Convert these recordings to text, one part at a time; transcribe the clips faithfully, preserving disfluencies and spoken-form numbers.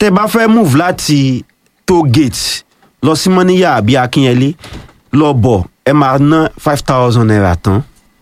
tẹ́ bá fẹ́ move láti toll gate lọ sí Mọ́níyà àbí Akínyẹlé lọ bọ̀ ẹ máa ná five thousand naira tán.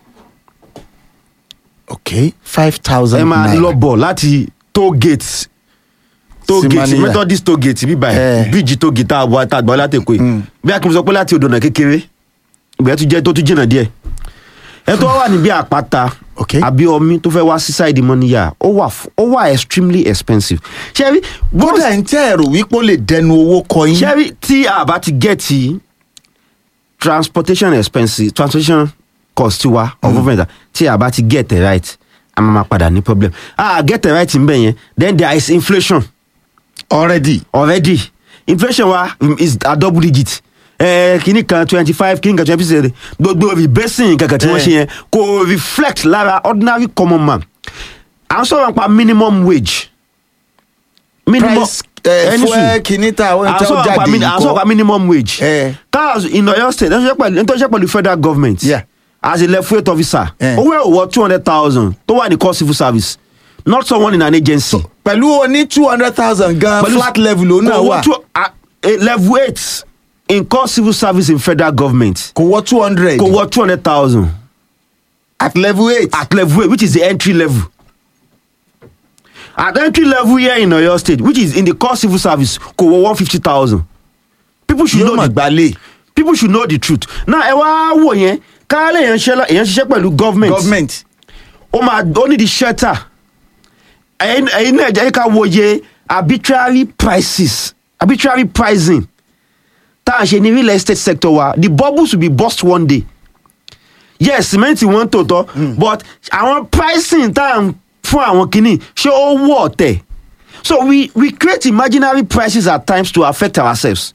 ok five thousand ẹ máa naira. lọ bọ̀ láti toll gate toll gate Methodist toll gate bí báyìí bíríjì toll gate àbọ̀ àtàgbà látẹ̀kọ́ yìí bí Akin sọ pé láti Odònà kékeré ìgbà tó jẹ́ tó tún jìnnà díẹ̀ ẹ tó wà níbi àpáta àbí omi tó fẹ́ wá sí sáìdì Mọ́níyà ó wà ó wà extremely expensive. ṣẹ́rí kódà ń tẹ́ ẹ̀rọ wípé ó lè dẹnu owó kọ yín. ṣẹ́rí tí a bá ti gẹ̀ẹ́tì transportation expenses transportation cost wa of movement tí a bá ti get it right a máa ma padà ní problem. ah get it right ń bẹ̀ yẹn then there is inflation. already already inflation wa is a double digit. Eh, kìíní kan twenty five kìíní kan twenty percent gbogbo rebasing kankan tí wọ́n ṣe yẹn kò reflect lára ordinary common man. à ń sọ̀rọ̀ nípa minimum wage. minimum price fún kìíní ta àwọn ìta ó jáde nǹkan. à ń sọ̀rọ̀ nípa minimum wage. cars in Oyo state ẹni tó ṣe pẹ̀lú federal government yeah. as a level eight officer owó ẹ̀ wọ two hundred thousand tó wà ní core civil service not someone in an agency. pẹ̀lú oní two hundred thousand gan flat level ló náà wà. level eight in core civil service in federal government. kò wọ two hundred. kò wọ two hundred thousand. at level eight. at level eight which is the entry level. at entry level here in Oyo state which is in the core civil service kò wọ one fifty thousand. people should know the people should know the truth. now ẹ wá wò yẹn káálẹ̀ èèyàn ṣiṣẹ́ èèyàn ṣiṣẹ́ pẹ̀lú government. government. ó máa ó ní the shelter. ẹ̀yin ẹ̀yin náà jẹ́ ká wòye arbitrary prices arbitrary pricing. tá a ṣe ní real estate sector wa the bubbles will be burst one day. yes cement wọ́n tòótọ́ mm. but àwọn pricing tá à ń fún àwọn kìíní ṣé ó wọ̀ ọ̀tẹ̀. so we we create imaginary prices at times to affect ourselves.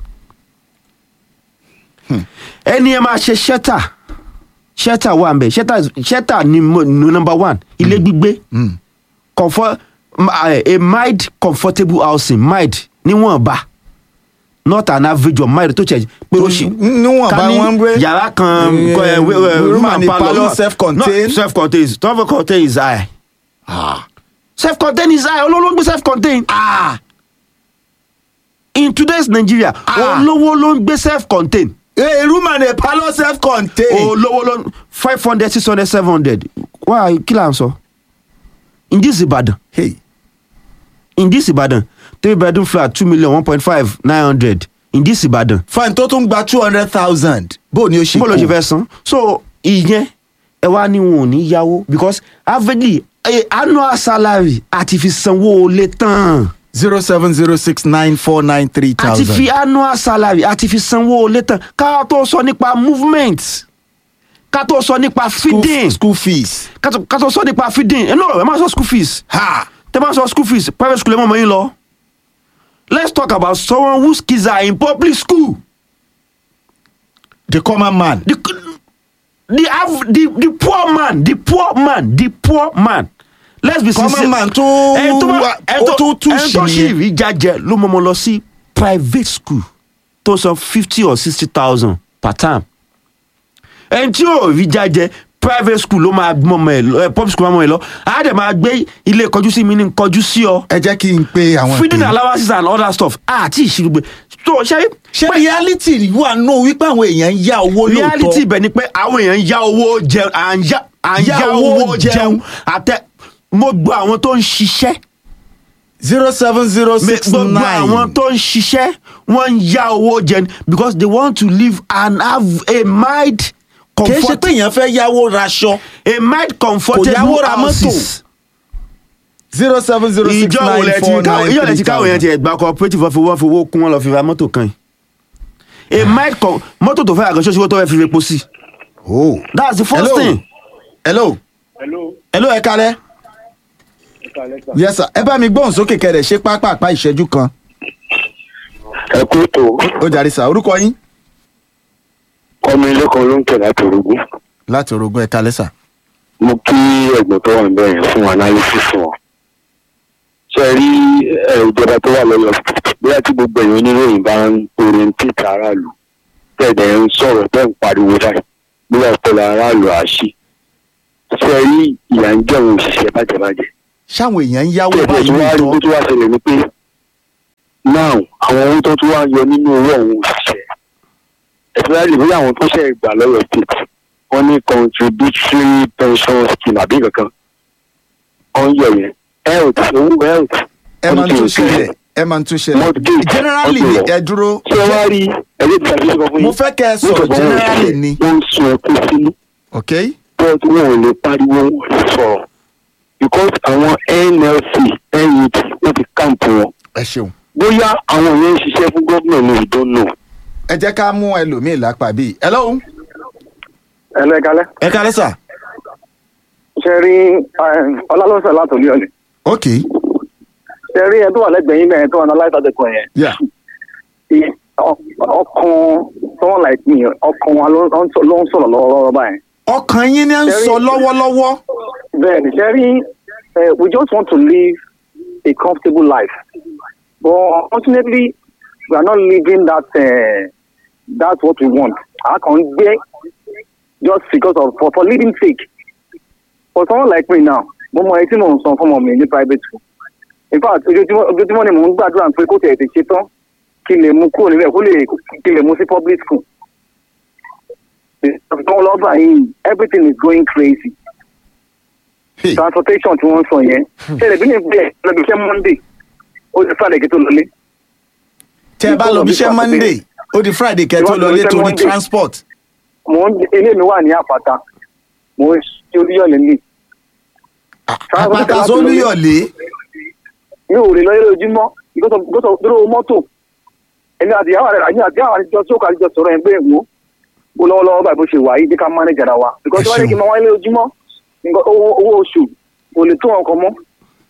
ẹni ẹ máa ṣe shelter shelter wà ń bẹ shelter shelter ni number one ilé gbígbé comfort a mild comfortable housing mild níwọ̀nba not an average of mild tó ṣe pé ó ṣe níwọ̀nba wọn gbé yàrá kan room and parlour self-contained self-contained self-contained is high self-contained is high olówó ló ń gbé self-contained in today's Nigeria olówó ló ń gbé self-contained. a room and a parlour self-contained. olówó ló ń five hundred six hundred seven hundred wá kí là ń sọ in this Ibadan hey. in this Ibadan three bedroom flat two million one point five nine hundred in this Ibadan. fine tó tún gba two hundred thousand bó ni ó ṣe kú. bó ló ṣe fẹ́ san so ìyẹn ẹ wá ní wọn ò ní yáwó because averagely annual salary àti fi sanwó lé tán. zero seven zero six nine four nine three thousand. àti fi annual salary àti fi sanwó lé tán ká tó sọ nípa movement ká tó sọ nípa feeding school fees ká tó sọ nípa feeding ẹ náà ẹ máa sọ school fees tẹ máa sọ school fees private school ẹ mọ̀ mọ́ yín lọ. Let's talk about someone whose kids are in public school. The common man. The the the, the poor man. The poor man. The poor man. Let's be sincere. Common man tó tó tó ṣì rí jàjẹ ló mọ̀ mọ́ lọ sí private school tó san fifty or sixty thousand per term. Ẹni tí ò rí jàjẹ private school ló máa mọ̀ mọ́ ẹ lọ public school máa mọ̀ ẹ lọ á dẹ̀ máa gbé ilé kọjú sí mi ní kọjú sí ọ. ẹ jẹ́ kí n pe àwọn feeding allowances and other stuff àti ìṣirò gbé. so ṣe ṣe reality wà nù wípé àwọn èèyàn ń yá owó lóòótọ́. reality bẹ̀ ni pé àwọn èèyàn ń yá owó jẹun à ń yá à ń yá owó jẹun àtẹ mo gbọ́ àwọn tó ń ṣiṣẹ́. zero seven zero six nine. gbogbo àwọn tó ń ṣiṣẹ́ wọ́n ń yá owó jẹun because they want to live and have a mild comfort. kì í ṣe pé èèyàn fẹ́ yáwó raṣọ. a mild comfortable houses. zero seven zero six nine four nine three thousand. ìjọ lẹ́tí káwọn èèyàn ti ẹ̀gbá cooperative wọ́n fi wọ́n fi owó kún wọn lọ fi ra mọ́tò kan yìí. a mild mọ́tò tó fẹ́ àgọ́ṣọ́ ṣíwọ́ tó fẹ́ fi repo sí. oh that's the first hello. thing. hello. hello. hello ẹ kálẹ́. yes sir ẹ bá mi gbóhùn sókè kẹrẹ ṣe pápápá ìṣẹ́jú kan. ẹ kú ètò. ó jàre sà orúkọ yín. ọmọ ilé kan ló ń tẹ̀ láti orogún. láti orogún ẹ kálẹ́ sà. mo kí ẹ̀gbọ́n tó wà ń bẹ̀rẹ̀ fún analysis wọn. ṣe rí ìjọba tó wà lọ́yọ̀ bóyá tí gbogbo èèyàn oníròyìn bá ń orientate aráàlú tẹ̀dẹ̀ ń sọ̀rọ̀ tẹ̀ ń pariwo báyìí bóyá ọpọlọ aráàlú àṣì. ṣe rí ìyà ń jẹ́ òun òṣìṣẹ́ bàjẹ́bàjẹ́. ṣáwọn èèyàn ń yáwó báyìí lóòótọ́. tó wá ṣẹlẹ̀ ni pé now àwọn owó tó tún wá yọ nínú owó àwọn òṣìṣẹ́ especially bí àwọn tó ṣe gbà lọ́yọ̀ state wọ́n ní contributory pension scheme àbí kankan wọ́n yọ yẹn health owó health. ẹ máa ń tún ṣẹlẹ̀ ẹ máa ń tún ṣẹlẹ̀ generally ni ẹ dúró. ṣé wàá rí ẹgbẹ́ tí a fi sọ fún yín. mo fẹ́ kẹ́ ẹ sọ̀rọ̀ generally ni. wọ́n ń sun ẹkún sínú. ok. bẹ́ẹ̀ tí wọ́n ò lè pariwo wọn ò lè sọ̀rọ̀ because àwọn N L C N U T wọ́n ti káàmpù wọn. ẹ ṣeun. bóyá àwọn yẹn ń ṣiṣẹ́ fún gómìnà ní ìdánù. ẹ jẹ́ ká mú ẹlòmíì lápá bíi. hello. ẹ lọ ẹ kalẹ. ẹ kalẹ sà. ṣe rí ọlálọ́sẹ̀ látòlí ọ̀nì. ok. ṣe rí ẹ tó wà lẹ́gbẹ̀ẹ́ yín bẹ́ẹ̀ tó wà ní aláìsàdẹ̀kọ̀ yẹn. yeah. ọkàn someone like me ọkàn wa ló ń sọ̀rọ̀ lọ́wọ́lọ́wọ́ báyìí. ọkàn yín ni ń sọ lọ́wọ́lọ́wọ́. bẹ́ẹ̀ ni ṣe rí we just want to live a comfortable life but unfortunately we are not living that uh, that's what we want. a kàn ń gbé just because of for for living sake. For someone like me now, mo mọ etí mò ń san fún ọmọ mi ní private school. In fact, ojoojúmọ́ ojoojúmọ́ ni mò ń gbàdúrà pé kó tẹ̀ ẹ̀ ti ṣe tán kí lè mú kúrò níbẹ̀ kó lè kí lè mú sí public school. Ìtàn lọ́gbà yìí, everything is going crazy. Hey. Transportation tí wọ́n ń sọ yẹn. Ṣé ẹ̀rẹ̀ bí ní bẹ́ẹ̀ lọ́dún iṣẹ́ Monday, ó di Friday kí tó lọlé. tẹ́ ẹ bá lọ bí iṣẹ́ Monday ó di Friday kẹ́ tó lọlé torí transport. Mo ń ilé mi wà ní àpáta, mo ń ṣe oríyọ̀lẹ̀ mi. àpáta sólúyọ̀lé. mi ò lè lọ ilé ojúmọ́ gbọ́dọ̀ dúró mọ́tò ẹni àti ìyàwó rẹ̀ àti ìyàwó àtijọ́ tí ó kà àtijọ́ sọ̀rọ̀ ẹ̀ pé èwo ó lọ́wọ́lọ́wọ́ báyìí bó ṣe wà yìí dé ká manage ara wa because tí wọ́n ní kí n máa wá ilé ojúmọ́ owó oṣù kò lè tó ọkọ̀ mọ́.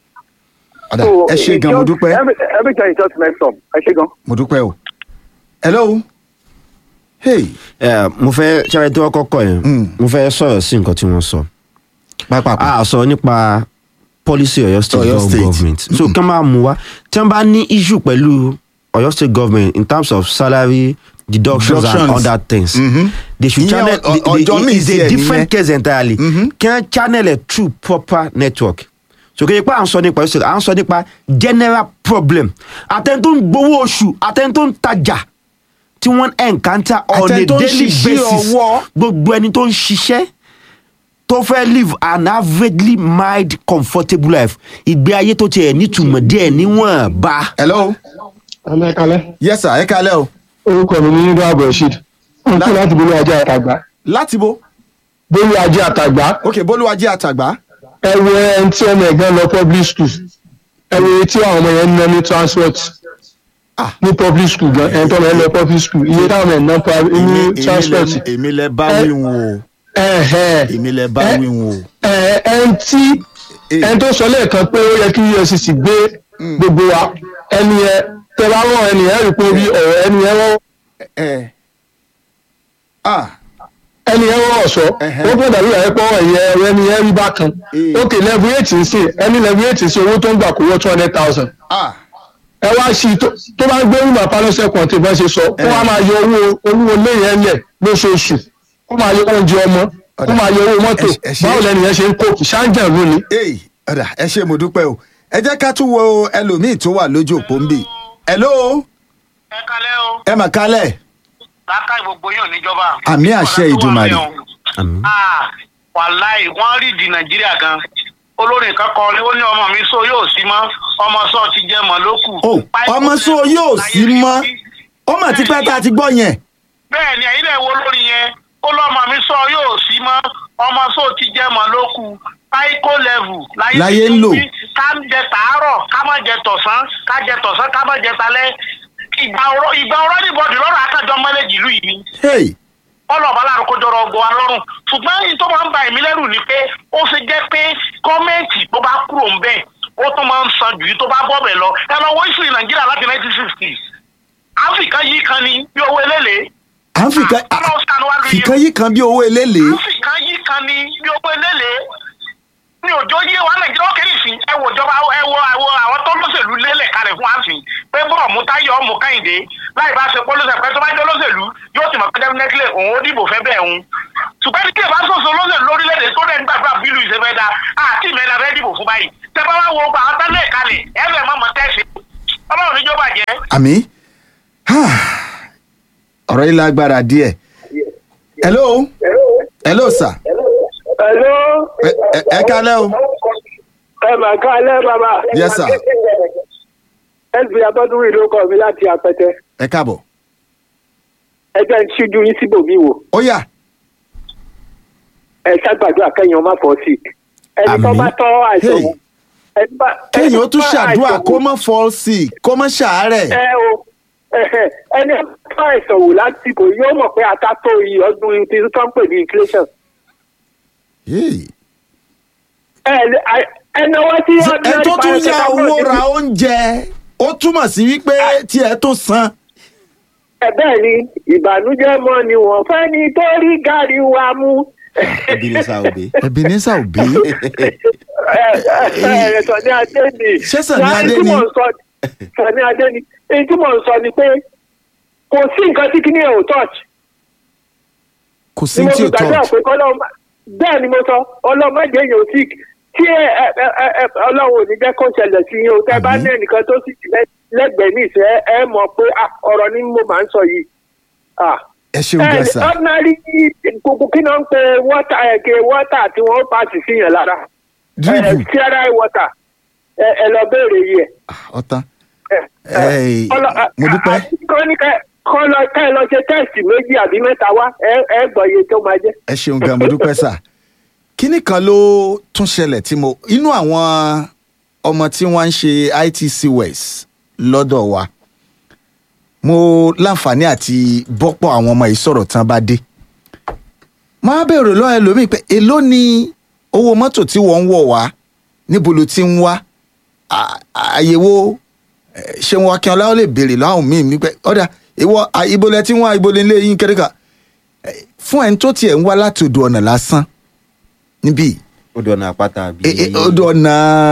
ẹ ṣe gan mo dúpẹ́. everything is just messed up ẹ ṣe gan. mo dúpẹ́ o. hello. hey. ẹ mo fẹ́ ṣáré tí wọ́n kọ́kọ́ yẹn mo fẹ́ sọ̀rọ̀ sí nǹkan tí wọ́n sọ. pápápá. a sọ nípa policy Ọ̀yọ́ state Ọ̀yọ́ state. government so kí wọ́n máa mú wa tí wọ́n bá ní issue pẹ̀lú Ọ̀yọ́ state government in terms of salary deductions, deductions. and other things mm-hmm. they should Yeah, channel o- o- the, the, it's a yeah, different yeah. case entirely Mhm. can channel it through proper network so kí n pa à ń sọ nípa Ọ̀yọ́ state à ń sọ nípa general problem àtẹni tó ń gbowó oṣù àtẹni tó ń tajà tí wọ́n encounter on a Àtẹni tó ń daily ṣiṣẹ́ basis ọwọ́. gbogbo ẹni tó ń ṣiṣẹ́ tó fẹ́ live an averagely mild comfortable life ìgbé ayé tó tiẹ̀ nítumọ̀ díẹ̀ níwọ̀n bá. hello. ẹ kalẹ. yes sir ẹ kalẹ o. orúkọ mi ní yíndó abdulrasheed n kú láti bólú ajé àtàgbà. láti bo. bólú ajé àtàgbà. ok bólúwájí àtàgbà. ẹ wo ẹni tí ọmọ ẹ̀gbọ́n lọ public school ẹ wo etí àwọn ọmọ yẹn ń ná ní transport Ah. ní public school gan ẹni tó ọmọ yẹn lọ public school iye táwọn ẹ̀ ná pri- ní transport. èmi lẹ bá Ẹ- wíwùn o. ẹ̀hẹ̀. èmi lẹ bá Ẹ- wíwùn o. ẹ ẹni tí Eh. ẹni tó sọ lẹ́ẹ̀kan pé ó yẹ kí E F C C gbé gbogbo wa ẹni yẹn tẹ bá rán ẹni yẹn rí pé orí ọ̀rọ̀ ẹni yẹn rán ẹ ah ẹni yẹn rán ọ̀ṣọ́ Ẹhẹ́. ó gbọ́dọ̀ bí ẹ̀rẹ́ pọ́wọ́ ẹ̀yẹ ọ̀rẹ́ ẹni yẹn rí bákan Eh. ok level eight ń sìn ẹni level eight ń sìn owó tó ń gbà kó wọ́ two hundred thousand ah ẹ wá sí i tó tó bá gbé rúmọ̀ pálọ́sẹ̀ kan tí wọ́n ṣe sọ kó wá máa yọ owó owó ilé yẹn lẹ̀ lóṣooṣù kó máa yọ oúnjẹ ọmọ kó máa yọ owó mọ́tò Ẹ- ẹ ṣe- báwo lẹni yẹn ṣe ń kóòkì ṣáńjà lónìí. ee ọ̀dà ẹ ṣe mo dúpẹ́ o ẹ jẹ́ ká tún wo ẹlòmíì tó wà lójú òpó ń bì. hello. ẹ kalẹ o ẹ mà kálẹ̀. láká gbogbo yóò níjọba. Àmì àṣẹ Ìdùmarè. Àmín. wàláì wọn rí di nàìjíríà gan olórin kan kọ ó ní ọmọ mi sọ yóò sí mọ ọmọ sọ ti jẹ mọ ló kù. o ọmọ sọ yóò sí mọ́ ó mà ti pẹ́ tá a ti gbọ́ yẹn. bẹ́ẹ̀ ni ẹ̀yin náà wo lórí yẹn ó lọ́mọ mi sọ yóò sí mọ́ ọmọ sọ ti jẹ mọ ló kù páíkó level Láyé ń lò. ká jẹ tàárọ̀ ká má jẹ tọ̀sán ká jẹ tọ̀sán ká má jẹ talẹ́ ìgbà ọ̀rọ̀ ìgbà ọ̀rọ̀ níbọ̀dì lọ́rọ̀ akájọ mọ́lẹ́jì ìlú yìí ni hey ọlọ́ọ̀bá láàrú kó jọrọ ọgbọ wa lọ́rùn ṣùgbọ́n èyí tó máa ń ba èmi lẹ́rù ni pé ó ṣe jẹ́ pé gọ́ọ̀mẹ̀ntì tó bá kúrò ń bẹ̀ ó tún máa ń san jù yìí tó bá bọ́ bẹ̀ lọ ẹ lọ wọ ìsìn nàìjíríà láti nineteen sixty áfíríkà yìí kan ní bí owó eléle. à ń fìkan Ah, ọlọ́run ṣàánú wa lóye. fìkan yìí kan bí owó eléle. áfíríkà yìí kan ní bí owó eléle ní òjò yé wa nàìjíríà ó kéré sí ẹ wò ìjọba ẹ wo àwọn àwọn tó lọ́sẹ̀lú lélẹ̀ kalẹ̀ fún àǹfìn pé bọ́ọ̀ mú táyọ̀ ọmọ káyìndé láì bá ṣe pọ́lọ́sẹ̀ pé tó bá jẹ́ lọ́sẹ̀lú yóò ti mọ̀ pé definitely òun ó dìbò fẹ́ bẹ́ẹ̀ òun ṣùgbọ́n ní kí ẹ bá sọ̀sọ̀ lọ́sẹ̀lú lórílẹ̀‐èdè tó dẹ̀ ń gbàgbà bílù ìṣẹ́fẹ́ da àti ìmẹ́lẹ̀ fẹ́ dìbò fún báyìí tẹ bá wá wo pa àwọn tẹ́lẹ̀ kalẹ̀ ẹ fẹ́ mọ̀ mọ́ tẹ́sí ọlọ́run níjọ́ bàjẹ́. àmì ọ̀rọ̀ yìí lágbára díẹ̀. hello hello sir. hello. ẹ ẹ ẹ kálẹ́ o. ẹ mà kálẹ́ bàbá. yes sir. ẹsùn abọ́dún ìlú ọkọ mi láti Apẹtẹ. ẹ káàbọ̀. ẹ jẹ́ ń ṣíjú yín síbòmí wò. ó yá. ẹ ṣàgbàdúrà kẹ́yìn ọmọ fọ́ sí. ẹni tó bá tọ́ àìsàn wò. kéèyàn ó tún ṣàdúrà kó má fall sick kó má ṣàárẹ̀. ẹ o ẹni tó àìsàn wò lásìkò yóò mọ̀ pé àtàtò yìí ọdún tí tó ń pè ní inflation. ẹni ọwọ́ tí wọ́n ẹ tó tún ya owó ra oúnjẹ ó túmọ̀ sí wípé tí ẹ tó san. ẹ bẹ́ẹ̀ ni ìbànújẹ́ mọ́ ni wọ́n fẹ́ ní torí gàrí wa mú. Ebenezer Obey. Ebenezer Obey. ẹ Sọ̀ní Adé ni. ṣé Sọ̀ní Adé ni. Sọ̀ní Adé ni èyí tí mò ń sọ ni pé kò sí nǹkan tí kíní ẹ̀ ò touch. kò sí tí ò touch. bẹ́ẹ̀ ni mo sọ ọlọ́mọdé yóò tí tí ọlọ́run ò ní jẹ́ kó ṣẹlẹ̀ sí yín o tẹ́ bá ní ẹnìkan tó sì lẹ́gbẹ̀ẹ́ ní ìṣẹ́ ẹ mọ̀ pé ọ̀rọ̀ ni mo máa ń sọ yìí. ẹ ṣeun gẹ́sà. ordinary kókó kí náà ń pe water ẹ̀kẹ́ water tí wọ́n pàṣẹ sí yẹn lára. dribble sterile water ẹ lọ béèrè yìí ẹ. ọ̀tán mo dúpẹ́. kọ́ ní kọ́ lọ ká ẹ lọ ṣe tẹ́sì méjì àbí mẹ́ta wá ẹ gbọ́ iye tó máa jẹ́. ẹ ṣeun gan mo dúpẹ́ sà. kíní kan ló tún ṣẹlẹ̀ tí mo inú àwọn ọmọ tí wọ́n ń ṣe I T C West lọ́dọ̀ wa mo láǹfààní àti bọ́pọ̀ àwọn ọmọ yìí sọ̀rọ̀ tán bá dé. máa bẹ̀rù lọ́wọ́ ẹlòmíì pé èló ni owó mọ́tò tí wọ́n ń wọ̀ wá níbo ló ti ń wá àyẹ̀wò ṣé wọn Akínọlá ó lè béèrè láwọn míì nípa ọ̀dà ìwọ ìbolẹ̀ tí wọ́n ìbolẹ̀ ilé yín kẹ́ríkà fún ẹni tó tiẹ̀ ń wá láti odò ọ̀nà lásán níbí. odò ọ̀nà àpáta bíi. odò ọ̀nà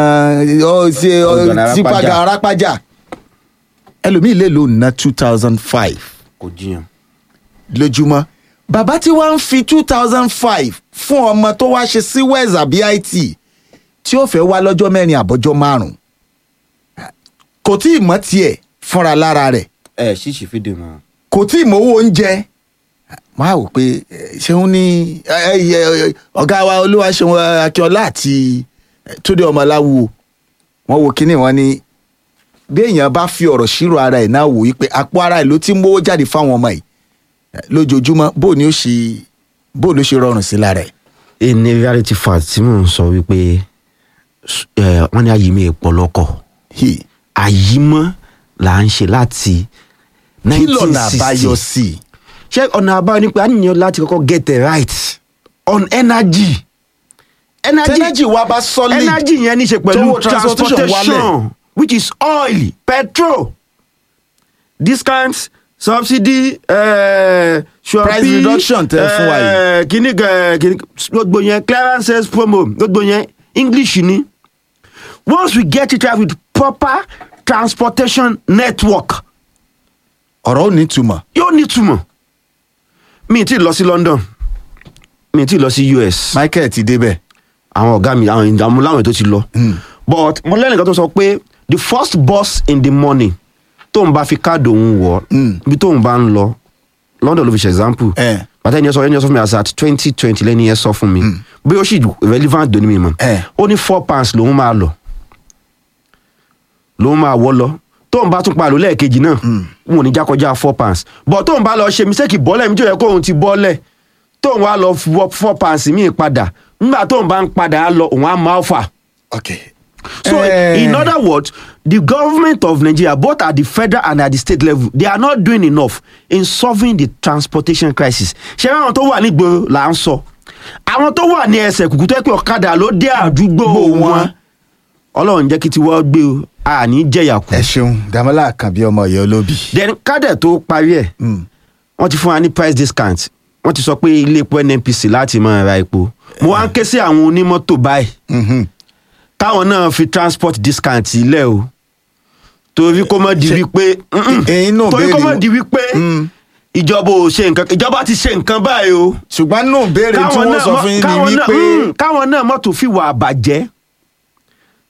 sípàgà arápájà ẹlòmíì lè lò ná two thousand five. kò jiyàn. lójúmọ́ bàbá tí wọ́n ń fi two thousand five fún ọmọ tó wá ṣe sí west àbí I T tí ó fẹ́ wá lọ́jọ́ mẹ́rin àbọ̀jọ́ márùn-ún kò tí ì mọ̀ tiẹ̀ fúnra lára rẹ̀. ẹ ṣíṣì fídíò mọ́. kò tí ì mówó oúnjẹ máa wò pé ṣéun ní ọ̀gá wa Olúwaṣeun Akínọlá àti Túndé Ọmọláwo wọ́n wo kínní wọn ní bí èèyàn bá fi ọ̀rọ̀ ṣírò ara ẹ̀ náà wò wípé àpò ara ẹ̀ ló ti ń mówó jáde fáwọn ọmọ yìí lójoojúmọ́ bó ni ó ṣe bó ló ṣe rọrùn sí lára ẹ̀. in reality fact tí mò ń sọ wípé wọ́n ní àyímọ̀ èèpọ̀ lọ́kọ̀ àyímọ̀ là ń ṣe láti nineteen sixty. kí lọ́nà àbáyọ sí i. ṣé ọ̀nà àbáyọ ni pé a níyàn láti kọ́kọ́ get it right on energy. energy energy wa bá solid. energy yẹn ní ṣe pẹ̀lú transportation which is oil petrol discount subsidy uh, price reduction tẹ fún wa yìí. kíní kíní gbogbo yẹn clearances promo gbogbo yẹn English ni. Once we get it right with proper transportation network. ọ̀rọ̀ ò ní túmọ̀. yóò ní túmọ̀. mi ti lọ sí London mi ti lọ sí U S. Michael ti débẹ̀. àwọn ọ̀gá mi àwọn ìdààmú láwọn ètò ti lọ. but mo lẹ́nu kan tó sọ pé the first bus in the morning tóun bá fi káàdì òun wọ̀ bí tóun bá ń lọ London ló fi ṣe example. bàtà ẹni yẹn sọ ẹni yẹn sọ fún mi as at twenty twenty lẹ́ni yẹn sọ fún mi bí ó sì relevant dòní mi mọ̀ ó ní four pounds lòun máa lọ lòun máa wọ́ lọ tóun bá tún pa àlọ́ lẹ́ẹ̀kejì náà wọn ò ní já kọjá four pounds but tóun bá lọ ṣe mistake bọ́lẹ̀ mi tí ò yẹ kóun ti bọ́lẹ̀ tóun wá lọ wọ four pounds míì padà nígbà tóun bá ń padà á lọ òun á máa fà. okay. So uh, in other words, the government of Nigeria, both at the federal and at the state level, they are not doing enough in solving the transportation crisis. Ṣé àwọn tó wà nígboro là ń sọ? Àwọn tó wà ní ẹsẹ̀ kùkù tó yẹ pé ọ̀kadà ló dé àdúgbò wọn. Ọlọ́run jẹ́ kí tiwọ́ gbé o, a ní jẹ̀yà kù. Ẹ ṣeun, Dàmọ́lá Àkànbí ọmọ Ọ̀yọ́ olóbì. Then kádẹ̀ tó parí ẹ̀, wọ́n ti fún wa ní price discount. Wọ́n ti sọ pé ilé epo N N P C láti máa ra epo. Mo wá ń ké sí àwọn onímọ́tò báyìí. Táwọn náà fi transport discount ilẹ̀ o torí kó má di wípé torí kó má di wípé ìjọba ò ṣe nǹkan ìjọba ti ṣe nǹkan báyìí o. ṣùgbọ́n nù béèrè tí wọ́n sọ fún yín ni wípé káwọn náà mọ́tò fi wà àbàjẹ́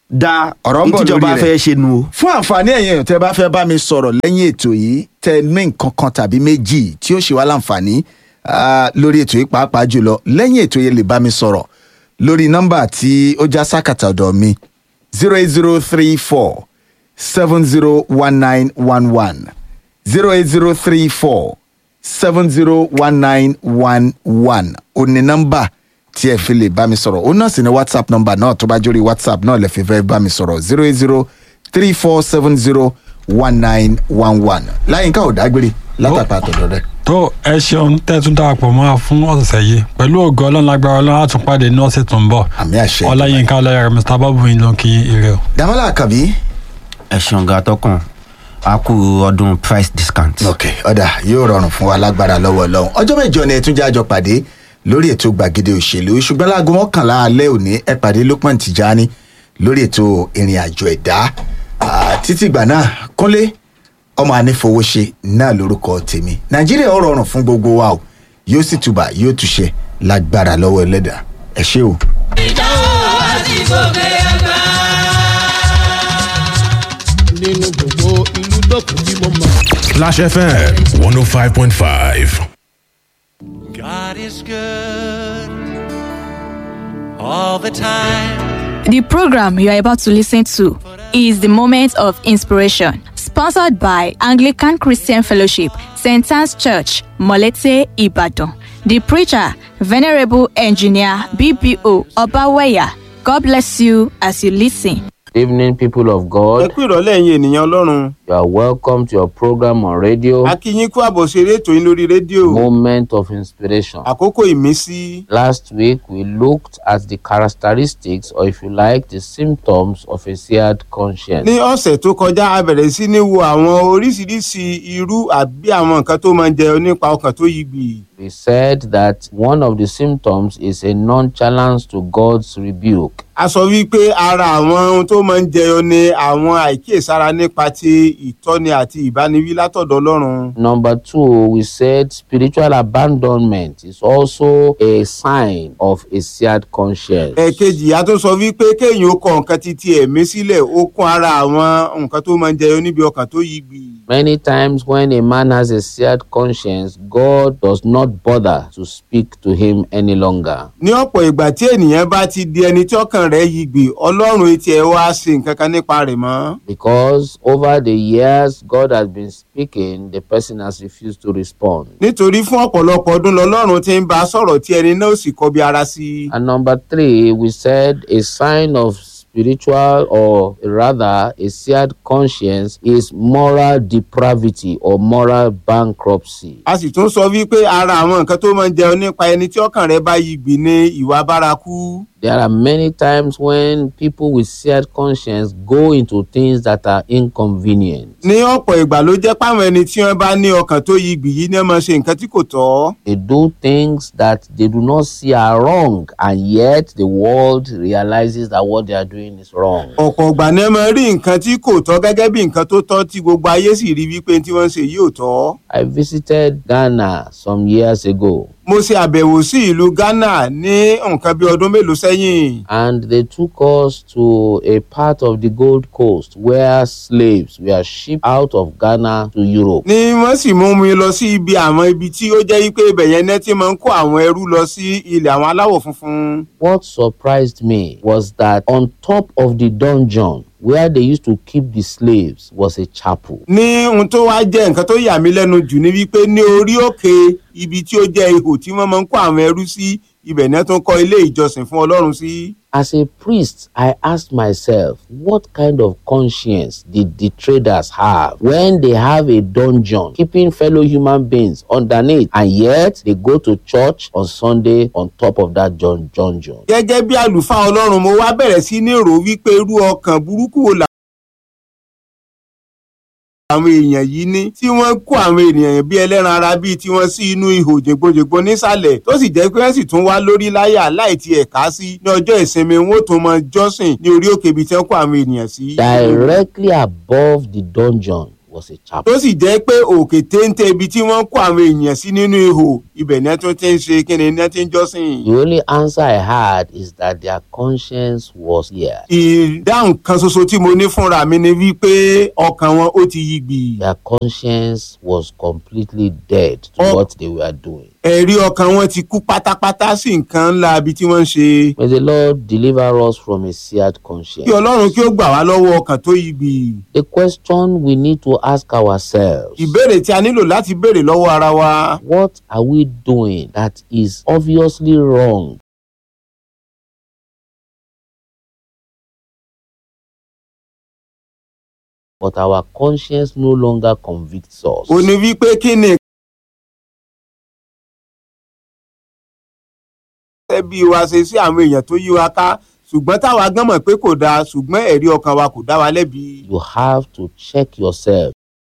da Ọ̀rọ̀ ń bọ̀ ìtìjọba lórí rẹ̀. fẹ́ ṣe nu o. fún àǹfààní ẹ̀yin èèyàn tẹ́ bá fẹ́ bá mi sọ̀rọ̀ lẹ́yìn ètò yìí tẹ́ ní nǹkan kan tàbí méjì tí ó ṣe wá láǹfààní ah, lórí ètò yìí pàápàá jùlọ lẹ́yìn ètò yìí lè bá mi sọ̀rọ̀ lórí nọ́mbà tí ó já sákàtà ọ̀dọ̀ mi zero eight zero three four seven zero one nine one one zero eight zero three four seven zero one nine one one ó ní nọ́mbà tí ẹ fi lè bá mi sọ̀rọ̀ ó náà sì ní whatsapp nọ́mbà náà tó bá jórí whatsapp náà lè fi fẹ́ bá mi sọ̀rọ̀ zero eight zero three four seven zero one nine one one láyínká ò dágbére látàpá àtọ̀dọ̀ rẹ̀. tó ẹ ṣeun tẹ́tún darapọ̀ mọ́ wa fún ọ̀sẹ̀ yìí pẹ̀lú ògo ọlọ́run lágbára ọlọ́run á tún pàdé ní ọ̀sẹ̀ tó ń bọ̀ àmì àṣẹ. ọláyínká ọláyàrá mr babu yín ló ń kí ire o. Dàmọ́lá Àkànbí. ẹ ṣeun ga tọkàn a kú ọdún price discount. ok ọ̀dà yóò rọrùn fún wa lágbára lọ́wọ́ ọlọ́run ọjọ́ mẹ́jọ ni ẹ tún jẹ́ àjọ pàdé lórí ètò gbàgede òṣèlú ṣùgbọ́n láago mọ́kànlá alẹ́ òní ẹ pàdé Lukman Tijani lórí ètò ìrìn àjò ẹ̀dá Ah, títí ìgbà náà Kúnlé ọmọ anífowóṣe náà lórúkọ tèmi Nàìjíríà ó rọrùn fún gbogbo wa o yóò sì túbà yóò túṣe lágbára lọ́wọ́ Ẹlẹ́dàá ẹ ṣé o. nínú gbogbo ìlú dọ́kun bí mo mọ̀. Flash F M one oh five point five. God is good all the time. The program you are about to listen to is the Moment of Inspiration, sponsored by Anglican Christian Fellowship, Saint Anne's Church, Molete, Ibadan. The preacher, Venerable Engineer B B O Obaweya. God bless you as you listen. Evening, people of ẹ God. kú ìrọ̀lẹ́ ẹ̀yin ènìyàn ọlọ́run. You are welcome to your program on radio, a kí yín kú àbọ̀ sí eré ètò yín lórí rédíò. Moment of Inspiration. àkókò ìmísí. Last week, we looked at the characteristics, or if you like, the symptoms of a seared conscience. ní ọ̀sẹ̀ tó kọjá a bẹ̀rẹ̀ sí ní wo àwọn oríṣiríṣi irú àbí àwọn nǹkan tó máa ń jẹyọ nípa ọkàn tó yigbì. We said that one of the symptoms is a nonchalance to God's rebuke. a sọ wípé ara àwọn ohun tó máa ń jẹyọ ni àwọn àìkíyèsára nípa ti ìtọ́ni àti ìbániwí látọ̀dọ̀ ọlọ́run. Number two, we said spiritual abandonment is also a sign of a seared conscience. ẹ̀kejì a tún sọ wípé kéèyàn ó kọ nǹkan títí ẹ̀mí sílẹ̀ ó kún ara àwọn nǹkan tó máa ń jẹyọ níbi ọkàn tó yigbì. Many times when a man has a seared conscience, God does not bother to speak to him any longer. ní ọ̀pọ̀ ìgbà tí ènìyàn bá ti di ẹni tí ọkàn rẹ̀ yigbì ọlọ́run etí ẹ̀ wá ṣe nǹkan kan nípa rẹ̀ mọ́. Because over the years God has been speaking, the person has refused to respond. nítorí fún ọ̀pọ̀lọpọ̀ ọdún lọ́lọ́run ti ń bá a sọ̀rọ̀ tí ẹni náà sì kọbi ara sí i. And number three, we said a sign of spiritual, or rather a seared conscience, is moral depravity or moral bankruptcy. a sì tún sọ wípé ara àwọn nǹkan tó máa ń jẹun nípa ẹni tí ọkàn rẹ̀ bá yigbì ní ìwà bárakú. There are many times when people with seared conscience go into things that are inconvenient. ní ọ̀pọ̀ ìgbà ló jẹ́ páwọn ẹni tí wọ́n bá ní ọkàn tó yigbì yìí ní máa ṣe nǹkan tí kò tọ́. They do things that they do not see are wrong, and yet the world realizes that what they are doing is wrong. ọ̀pọ̀ ìgbà ní máa rí nǹkan tí kò tọ́ gẹ́gẹ́ bí nǹkan tó tọ́ tí gbogbo ayé sì rí wípé tí wọ́n ń ṣe yìí ò tọ́. I visited Ghana some years ago. mo ṣe àbẹ̀wò sí ìlú Ghana ní nǹkan bí ọdún mélòó sẹ́yìn. And they took us to a part of the Gold Coast where slaves were shipped out of Ghana to Europe. ni wọ́n sì mú mi lọ sí ibi àwọn ibi tí ó jẹ́ wípé ibẹ̀ yẹn náà ti máa ń kó àwọn ẹrú lọ sí ilẹ̀ àwọn aláwọ̀ funfun. What surprised me was that on top of the dungeon where they used to keep the slaves was a chapel. ní ohun tó wá jẹ́ nǹkan tó yà mí lẹ́nu jù ni wípé ní orí òkè ibi tí ó jẹ́ ihò tí wọ́n máa ń kó àwọn ẹrú sí ibẹ̀ náà tó ń kọ́ ilé ìjọsìn fún Ọlọ́run sí. As a priest, I asked myself, what kind of conscience did the traders have when they have a dungeon keeping fellow human beings underneath, and yet they go to church on Sunday on top of that dun- dungeon? gẹ́gẹ́ bí àlùfáà Ọlọ́run mo wá bẹ̀rẹ̀ sí ní rò wípé irú ọkàn burúkú wo là àwọn èèyàn yìí ní tí wọ́n kó àwọn ènìyàn bí ẹlẹ́ran ara bíi tí wọ́n sí inú ihò jègbojègbo nísàlẹ̀ tó sì jẹ́ pé wọ́n sì tún wá lórí láyà láì tiẹ̀ ká sí ní ọjọ́ ìsinmi wọn ó tún mọ jọ́sìn ní orí òkè ibi tí wọ́n kó àwọn ènìyàn sí. Directly above the dungeon was a chapel. tó sì jẹ́ pé òkè téńté ibi tí wọ́n kó àwọn èèyàn sí nínú ihò ibẹ̀ ni wọ́n tún ti ń ṣe kí ni wọ́n ti ń jọ́sìn. The only answer I had is that their conscience was here. ìdáhùn kan ṣoṣo tí mo ní fúnra mi ni wípé ọkàn wọn ó ti yí gbì. Their conscience was completely dead to Oh. what they were doing. ẹ̀rí ọkàn wọn ti kú pátápátá sí nǹkan ńlá ibi tí wọ́n ń ṣe. May the Lord deliver us from a seared conscience. kí ọlọ́run kí ó gbà wá lọ́wọ́ ọkàn tó yí gbì. The question we need to ask ourselves: ìbéèrè tí a nílò láti béèrè lọ́wọ́ ara wa. what are we doing that is obviously wrong? But our conscience no longer convicts us. ó ní wípé kí ni ẹbí wa ṣe sí àwọn èèyàn tó yí wa ká ṣùgbọ́n táwa gan mọ̀ pé kò dáa ṣùgbọ́n ẹ̀rí ọkàn wa kò dá wa lẹ́bi. You have to check yourself.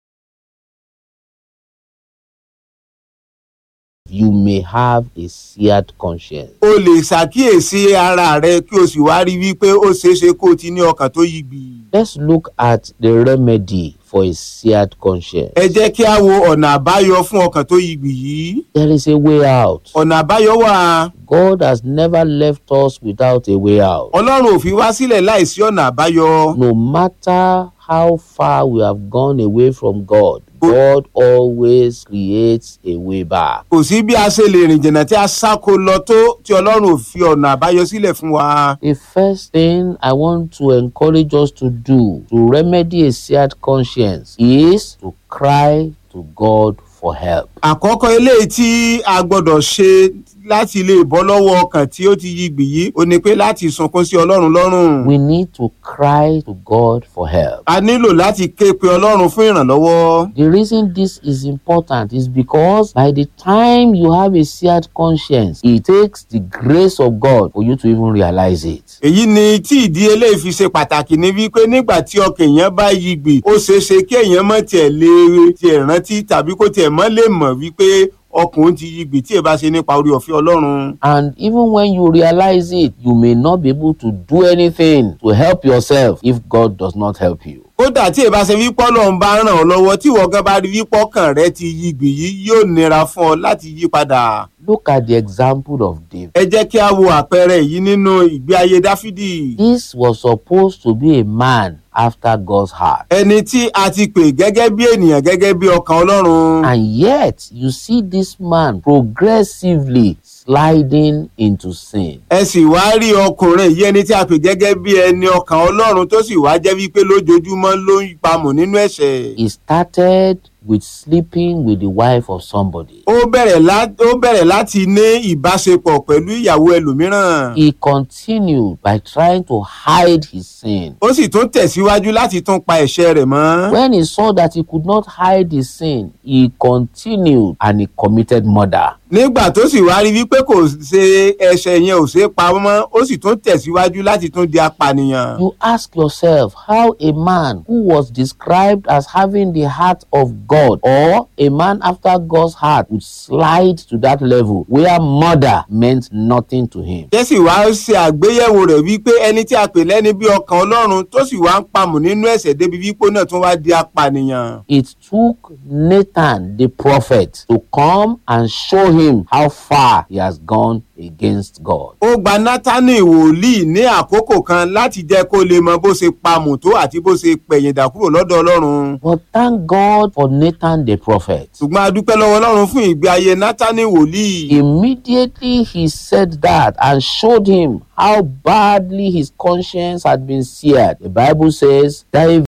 You may have a seared conscience. o lè ṣàkíyèsí ara rẹ kí o sì wá rí wípé ó ṣeé ṣe kó o ti ní ọkàn tó yí gbì. Let's look at the remedy for a seared conscience. ẹ jẹ́ kí a wo ọ̀nà àbáyọ fún ọkàn tó yí gbì yìí. There is a way out. ọ̀nà àbáyọ wà. God has never left us without a way out. ọlọ́run ò fi wá sílẹ̀ láìsí ọ̀nà àbáyọ. No matter how far we have gone away from God, God always creates a way back. kò sí bí a ṣe lè rìn jìnnà tí a sáko lọ tó tí ọlọ́run ò fi ọ̀nà àbáyọ sílẹ̀ fún wa. The first thing I want to encourage us to do to remedy a seared conscience is to cry to God for help. àkọ́kọ́ eléyìí tí a gbọ́dọ̀ ṣe láti lè bọ́ lọ́wọ́ ọkàn tí ó ti yí gbì yìí ó ní pé láti sunkún sí ọlọ́run lọ́rùn. We need to cry to God for help. a nílò láti ké pe ọlọ́run fún ìrànlọ́wọ́. The reason this is important is because by the time you have a seared conscience, it takes the grace of God for you to even realize it. èyí ni tí ìdí eléyìí fi ṣe pàtàkì ní wípé nígbà tí ọkàn èèyàn bá yí gbì ó ṣeé ṣe kí èèyàn mọ̀ tiẹ̀ lè tiẹ̀ rántí tàbí kó tiẹ̀ mọ́ lè mọ̀ wípé ọkùnrin ti yí gbì tí ẹ bá ṣe nípa orí ọ̀fẹ́ ọlọ́run. And even when you realize it, you may not be able to do anything to help yourself if God does not help you. kódà tí ẹ bá ṣe wípé ọlọ́run bá ràn ọ́ lọ́wọ́ tí ìwọ gan bá rí wípé ọkàn rẹ ti yí gbì yìí yóò nira fún ọ láti yí padà. Look at the example of David. ẹ jẹ́ kí a wo àpẹẹrẹ yìí nínú ìgbé ayé dáfídì. This was supposed to be a man after God's heart. ẹni tí a ti pè gẹ́gẹ́ bí ènìyàn gẹ́gẹ́ bí ọkàn ọlọ́run. And yet, you see this man progressively sliding into sin. ẹ sì wá rí ọkùnrin yìí ẹni tí a pè gẹ́gẹ́ bí ẹni ọkàn ọlọ́run tó sì wá jẹ́ wípé lójoojúmọ́ ló ń pamọ́ nínú ẹ̀ṣẹ̀. He started with sleeping with the wife of somebody. ó bẹ̀rẹ̀ lá- ó bẹ̀rẹ̀ láti ní ìbáṣepọ̀ pẹ̀lú ìyàwó ẹlòmíràn. He continued by trying to hide his sin. ó sì tún tẹ̀síwájú láti tún pa ẹ̀ṣẹ̀ rẹ̀ mọ́. When he saw that he could not hide his sin, he continued and he committed murder. nígbà tó sì wá rí wípé kò ṣe ẹ̀ṣẹ̀ yẹn ò ṣe é pa mọ́ ó sì tún tẹ̀síwájú láti tún di apànìyàn. You ask yourself how a man who was described as having the heart of God or a man after God's heart would slide to that level where murder meant nothing to him. jẹ́sì wá ṣe àgbéyẹ̀wò rẹ̀ wípé ẹni tí a pè lẹ́ni bí ọkàn ọlọ́run tó sì wá ń pamọ́ nínú ẹ̀ṣẹ̀ débi wípé náà tún wá di apànìyàn. It took Nathan the prophet to come and show him how far he has gone against God. ó gba Nátánì wòlíì ní àkókò kan láti jẹ́ kó lè mọ bó ṣe pamọ́ tó àti bó ṣe pẹ̀yìndà kúrò lọ́dọ̀ ọlọ́run. But thank God for Nathan the prophet. ṣùgbọ́n a dúpẹ́ lọ́wọ́ ọlọ́run fún ìgbé ayé Nátánì wòlíì. Immediately he said that and showed him how badly his conscience had been seared. The Bible says David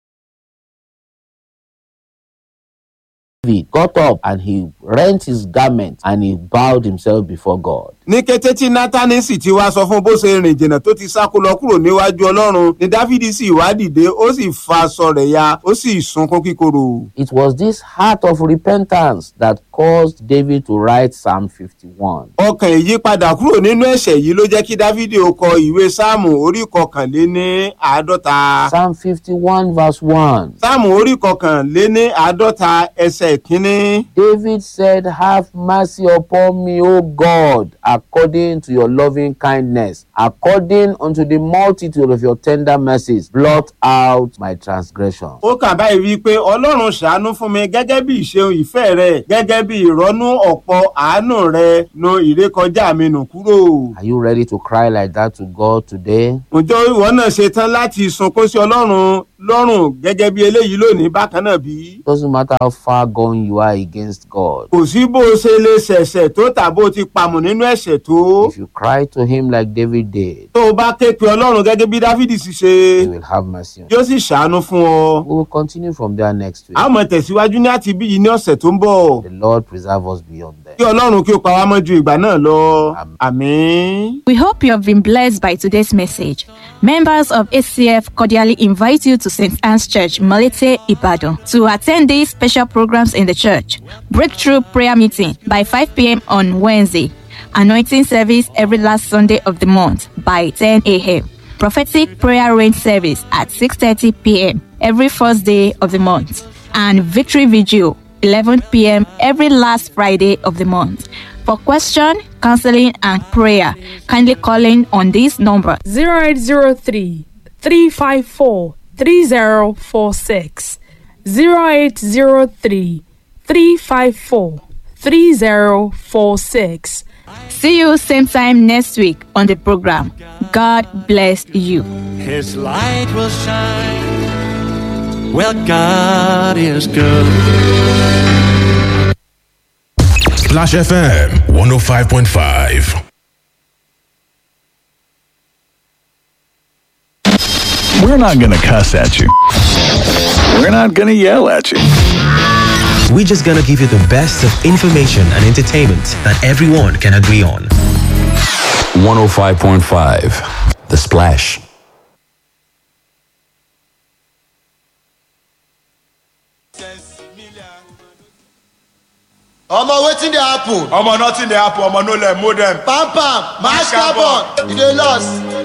got up and he rent his garment and he bowed himself before God. ní kété tí Nátánì sì ti wá sọ fún bó ṣe rìn jìnnà tó ti sáko lọ kúrò níwájú ọlọ́run ni Dáfídì sì wá dìde ó sì fa aṣọ rẹ̀ ya ó sì sunkún kíkorò. It was this heart of repentance that caused David to write Psalm fifty-one. ọkàn ìyípadà kúrò nínú ẹ̀ṣẹ̀ yìí ló jẹ́ kí Dáfídì ó kọ ìwé sáàmù orí kọkànléní àádọ́ta. Psalm fifty-one verse one. sáàmù orí kọkànléní àádọ́ta ẹsẹ̀ ẹsẹ̀ kínní. David said, "Have mercy upon me, O God, according to your loving kindness, according unto the multitude of your tender mercies, blot out my transgression." ó kà báyìí wípé ọlọ́run ṣàánú fún mi gẹ́gẹ́ bí ìṣeun ìfẹ́ rẹ gẹ́gẹ́ bí ìrọ́nú ọ̀pọ̀ àánú rẹ nu ìrékọjá mi nù kúrò. Are you ready to cry like that to God today? ǹjọ́ ìwọ náà ṣe tán láti sunkún sí ọlọ́run lọ́rùn gẹ́gẹ́ bí eléyìí lónìí bákan náà bí? Doesn't matter how far gone you are against God. kò sí bó o ṣe lè ṣẹ̀ṣẹ̀ tó tàbó ti pamọ́ nínú ẹ̀ṣẹ̀ tó. If you cry to him like David did, tó o bá ké pe ọlọ́run gẹ́gẹ́ bí dáfídì sì ṣe, he will have mercy on you. yóò sì ṣàánú fún ọ. We will continue from there next week. a máa tẹ̀síwájú ní àti bí yìí ní ọ̀sẹ̀ tó ń bọ̀. The Lord preserve us beyond that. kí ọlọ́run kí ó pa wá mọ́ ju ìgbà náà lọ. àmín. We hope you have been blessed by today's message. Members of A C F cordially invite you to Saint Anne's Church, Molete, Ibadan, to attend these special programs in the church. Breakthrough prayer meeting by five p.m. on Wednesday. Anointing service every last Sunday of the month by ten a.m. Prophetic prayer rain service at six thirty p.m. every first day of the month. And victory vigil eleven p.m. every last Friday of the month. For question, counseling, and prayer, kindly call in on this number zero eight zero three, three five four, three zero four six. zero eight zero three, three five four, three zero four six. See you same time next week on the program. God bless you. His light will shine. Well, God is good. Splash F M one oh five point five. We're not going to cuss at you. We're not going to yell at you. We're just going to give you the best of information and entertainment that everyone can agree on. one oh five point five, The Splash. Omo, wetin dey happen? Omo, nothing dey happen. Omo, no let modem. Pam pam, mash carbon, you dey lost.